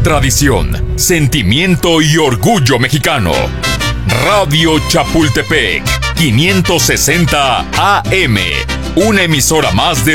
tradición, sentimiento y orgullo mexicano. Radio Chapultepec, 560 AM, una emisora más de